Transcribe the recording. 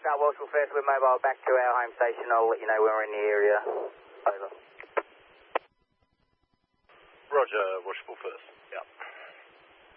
Start Walsall First, we're mobile back to our home station. I'll let you know when we're in the area. Over. Roger, Walsall First. Yeah.